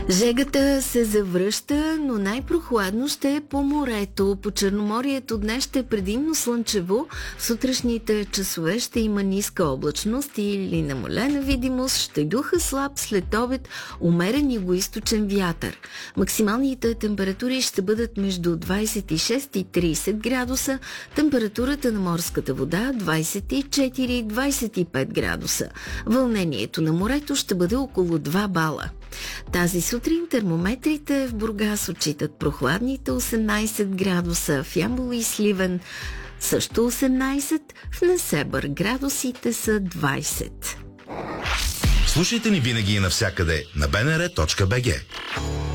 Жегата се завръща, но най-прохладно ще е по морето. По Черноморието днес ще е предимно слънчево. В сутрешните часове ще има ниска облачност или намалена видимост. Ще духа слаб след обед умерен югоизточен вятър. Максималните температури ще бъдат между 26 и 30 градуса. Температурата на морската вода 24-25 градуса. Вълнението на морето ще бъде около 2 бала. Тази сутрин термометрите в Бургас отчитат прохладните 18 градуса, в Ямбол и Сливен също 18, в Несебър градусите са 20. Слушайте ни винаги и навсякъде на bnr.bg.